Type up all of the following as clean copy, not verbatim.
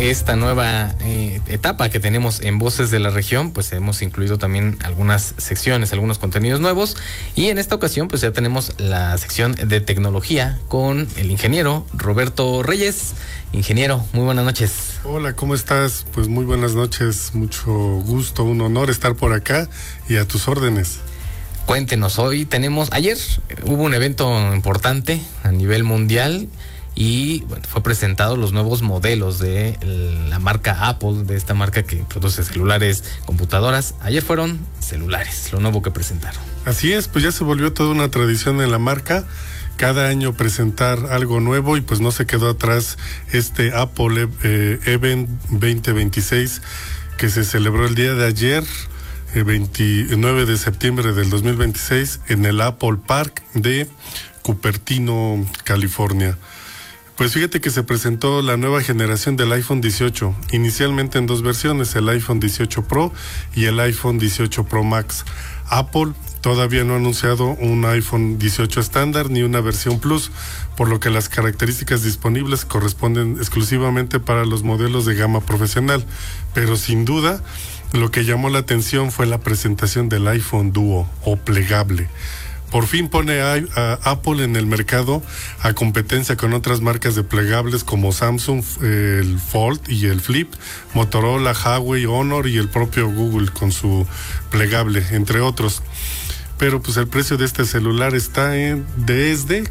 esta nueva etapa que tenemos en Voces de la Región, pues hemos incluido también algunas secciones, algunos contenidos nuevos, y en esta ocasión pues ya tenemos la sección de tecnología con el ingeniero Roberto Reyes. Ingeniero, muy buenas noches. Hola, ¿cómo estás? Pues muy buenas noches, mucho gusto, un honor estar por acá y a tus órdenes. Cuéntenos, ayer hubo un evento importante a nivel mundial y bueno, fue presentado los nuevos modelos de la marca Apple, de esta marca que produce celulares, computadoras. Ayer fueron celulares, lo nuevo que presentaron. Así es, pues ya se volvió toda una tradición en la marca, cada año presentar algo nuevo, y pues no se quedó atrás este Apple Event 2026 que se celebró el día de ayer, 29 de septiembre del 2026, en el Apple Park de Cupertino, California. Pues fíjate que se presentó la nueva generación del iPhone 18, inicialmente en dos versiones, el iPhone 18 Pro y el iPhone 18 Pro Max. Apple todavía no ha anunciado un iPhone 18 estándar ni una versión Plus, por lo que las características disponibles corresponden exclusivamente para los modelos de gama profesional. Pero sin duda, lo que llamó la atención fue la presentación del iPhone Duo o plegable. Por fin pone a Apple en el mercado a competencia con otras marcas de plegables como Samsung, el Fold y el Flip, Motorola, Huawei, Honor y el propio Google con su plegable, entre otros. Pero pues el precio de este celular está desde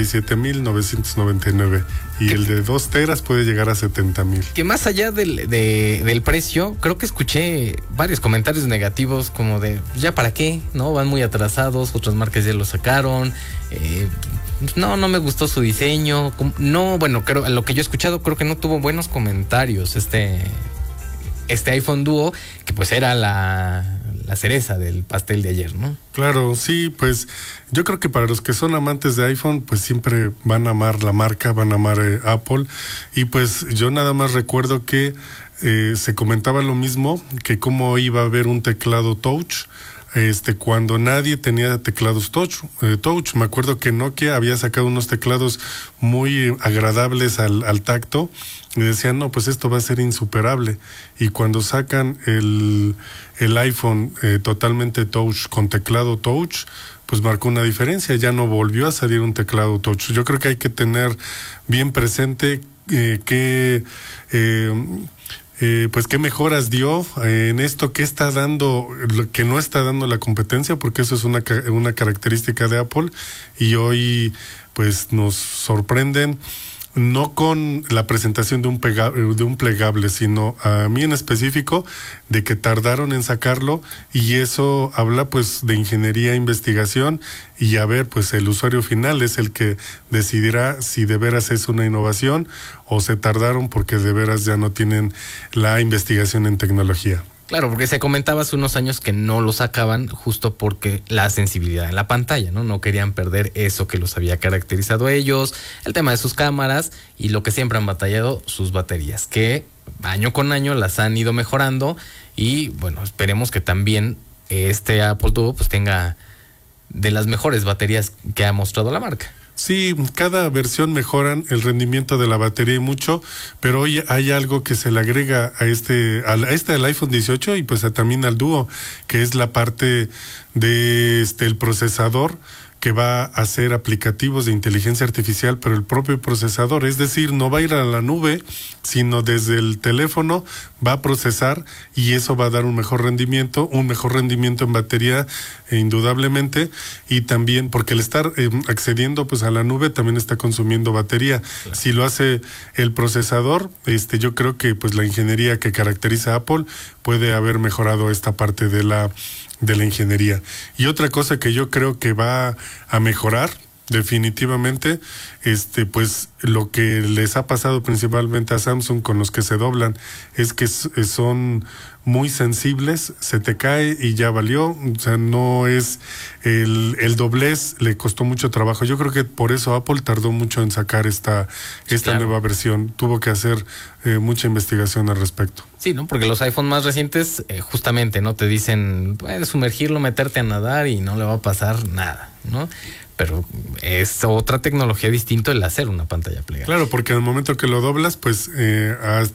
47,999 y el de 2 teras puede llegar a 70,000. Que más allá del precio, creo que escuché varios comentarios negativos como de, ¿ya para qué? ¿No? Van muy atrasados, otras marcas ya lo sacaron, no me gustó su diseño, no, bueno, creo, lo que yo he escuchado, creo que no tuvo buenos comentarios este iPhone Duo, que pues era la cereza del pastel de ayer, ¿no? Claro, sí, pues yo creo que para los que son amantes de iPhone, pues siempre van a amar la marca, van a amar Apple, y pues yo nada más recuerdo que se comentaba lo mismo, que cómo iba a haber un teclado touch, cuando nadie tenía teclados touch. Me acuerdo que Nokia había sacado unos teclados muy agradables al tacto, y decían, no, pues esto va a ser insuperable. Y cuando sacan el iPhone totalmente touch, con teclado touch, pues marcó una diferencia, ya no volvió a salir un teclado touch. Yo creo que hay que tener bien presente pues qué mejoras dio en esto, qué está dando, lo que no está dando la competencia, porque eso es una característica de Apple, y hoy pues nos sorprenden, no con la presentación de un plegable, sino a mí en específico, de que tardaron en sacarlo, y eso habla pues de ingeniería e investigación, y a ver, pues el usuario final es el que decidirá si de veras es una innovación o se tardaron porque de veras ya no tienen la investigación en tecnología. Claro, porque se comentaba hace unos años que no lo sacaban justo porque la sensibilidad en la pantalla, ¿no? No querían perder eso que los había caracterizado a ellos, el tema de sus cámaras y lo que siempre han batallado, sus baterías, que año con año las han ido mejorando, y bueno, esperemos que también este Apple Duo pues tenga de las mejores baterías que ha mostrado la marca. Sí, cada versión mejoran el rendimiento de la batería y mucho, pero hoy hay algo que se le agrega a al iPhone 18 y pues también al Duo, que es la parte de el procesador, que va a hacer aplicativos de inteligencia artificial, pero el propio procesador, es decir, no va a ir a la nube, sino desde el teléfono va a procesar, y eso va a dar un mejor rendimiento en batería, indudablemente, y también porque el estar accediendo pues a la nube también está consumiendo batería. Claro. Si lo hace el procesador, yo creo que pues la ingeniería que caracteriza a Apple puede haber mejorado esta parte de la ingeniería. Y otra cosa que yo creo que va a mejorar definitivamente, pues lo que les ha pasado principalmente a Samsung con los que se doblan, es que son muy sensibles, se te cae y ya valió. O sea, no es el doblez, le costó mucho trabajo. Yo creo que por eso Apple tardó mucho en sacar esta claro, nueva versión. Tuvo que hacer mucha investigación al respecto. Sí, ¿no? Porque los iPhone más recientes, justamente, ¿no? Te dicen, puedes sumergirlo, meterte a nadar y no le va a pasar nada, ¿no? Pero es otra tecnología distinta el hacer una pantalla plegable. Claro, porque al momento que lo doblas, pues